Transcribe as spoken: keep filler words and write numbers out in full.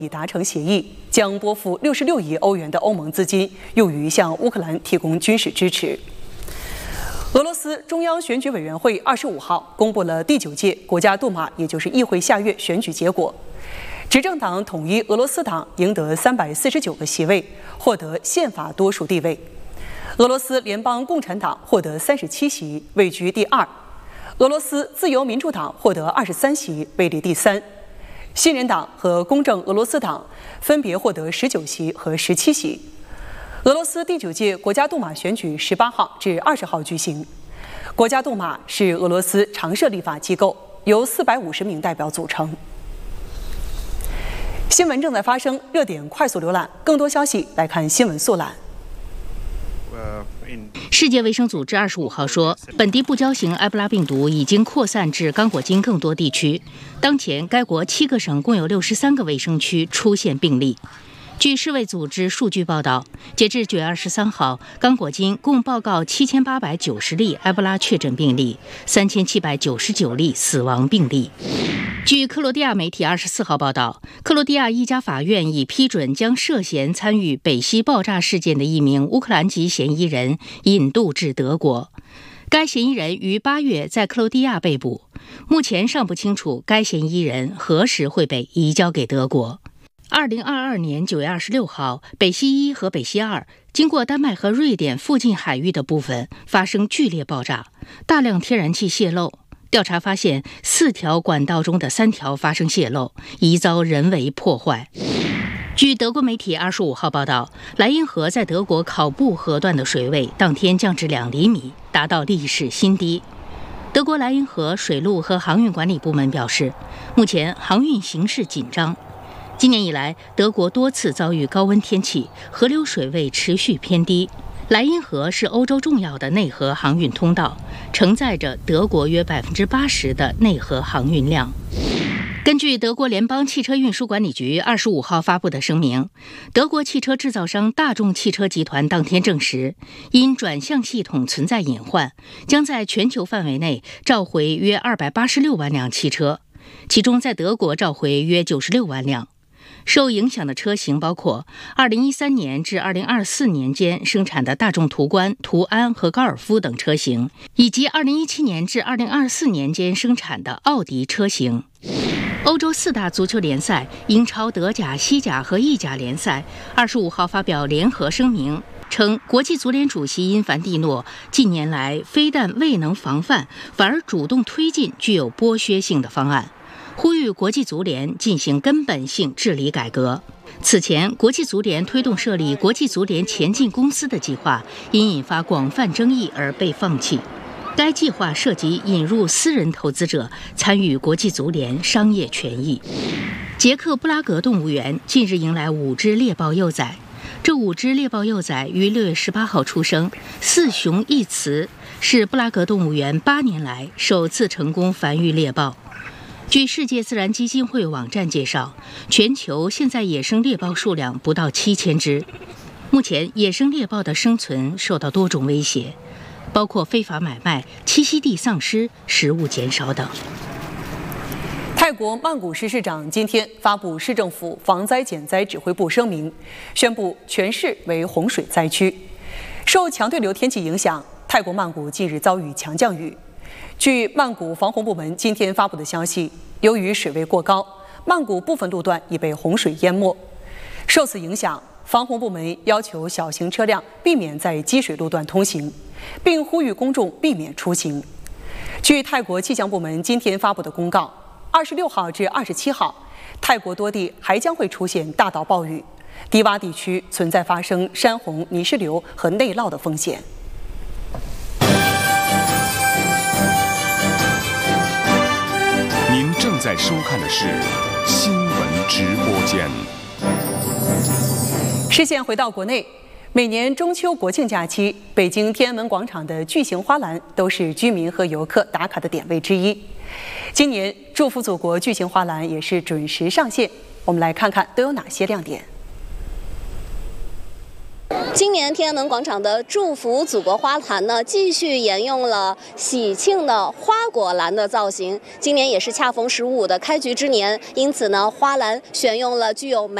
已达成协议，将拨付六十六亿欧元的欧盟资金用于向乌克兰提供军事支持。俄罗斯中央选举委员会二十五号公布了第九届国家杜马，也就是议会下院选举结果。执政党统一俄罗斯党赢得三百四十九个席位，获得宪法多数地位。俄罗斯联邦共产党获得三十七席，位居第二。俄罗斯自由民主党获得二十三席，位列第三。新人党和公正俄罗斯党分别获得十九席和十七席。俄罗斯第九届国家杜马选举十八号至二十号举行。国家杜马是俄罗斯常设立法机构，由四百五十名代表组成。新闻正在发生，热点快速浏览，更多消息来看新闻速览。 世界卫生组织二十五号说，本地不交型埃博拉病毒已经扩散至刚果金更多地区。当前，该国七个省共有六十三个卫生区出现病例。据世卫组织数据报道，截至九月二十三号，刚果金共报告七千八百九十例埃博拉确诊病例，三千七百九十九例死亡病例。据克罗地亚媒体二十四号报道，克罗地亚一家法院已批准将涉嫌参与北溪爆炸事件的一名乌克兰籍嫌疑人引渡至德国。该嫌疑人于八月在克罗地亚被捕，目前尚不清楚该嫌疑人何时会被移交给德国。二零二二年九月二十六号，北溪一和北溪二经过丹麦和瑞典附近海域的部分发生剧烈爆炸，大量天然气泄漏。调查发现，四条管道中的三条发生泄漏，疑遭人为破坏。据德国媒体二十五号报道，莱茵河在德国考布河段的水位当天降至两厘米，达到历史新低。德国莱茵河水路和航运管理部门表示，目前航运形势紧张。今年以来，德国多次遭遇高温天气，河流水位持续偏低。莱茵河是欧洲重要的内河航运通道，承载着德国约百分之八十的内河航运量。根据德国联邦汽车运输管理局二十五号发布的声明，德国汽车制造商大众汽车集团当天证实，因转向系统存在隐患，将在全球范围内召回约二百八十六万辆汽车，其中在德国召回约九十六万辆。受影响的车型包括二零一三年至二零二四年间生产的大众途观、途安和高尔夫等车型，以及二零一七年至二零二四年间生产的奥迪车型。欧洲四大足球联赛英超、德甲、西甲和意甲联赛二十五号发表联合声明，称国际足联主席因凡蒂诺近年来非但未能防范，反而主动推进具有剥削性的方案，呼吁国际足联进行根本性治理改革。此前，国际足联推动设立国际足联前进公司的计划因引发广泛争议而被放弃。该计划涉及引入私人投资者参与国际足联商业权益。捷克布拉格动物园近日迎来五只猎豹幼崽，这五只猎豹幼崽于六月十八号出生，四雄一雌，是布拉格动物园八年来首次成功繁育猎豹。据世界自然基金会网站介绍，全球现在野生猎豹数量不到七千只。目前，野生猎豹的生存受到多种威胁，包括非法买卖、栖息地丧失、食物减少等。 泰国曼谷市市长今天发布市政府防灾减灾指挥部声明，宣布全市为洪水灾区。受强对流天气影响，泰国曼谷近日遭遇强降雨。据曼谷防洪部门今天发布的消息，由于水位过高，曼谷部分路段已被洪水淹没。受此影响，防洪部门要求小型车辆避免在积水路段通行，并呼吁公众避免出行。据泰国气象部门今天发布的公告，二十六号至二十七号，泰国多地还将会出现大到暴雨，低洼地区存在发生山洪、泥石流和内涝的风险。 您正在收看的是新闻直播间。 视线回到国内，每年中秋国庆假期，北京天安门广场的巨型花篮都是居民和游客打卡的点位之一。今年祝福祖国巨型花篮也是准时上线，我们来看看都有哪些亮点。 今年天安门广场的祝福祖国花坛呢，继续沿用了喜庆的花果篮的造型。今年也是恰逢十五的开局之年，因此呢，花篮选用了具有美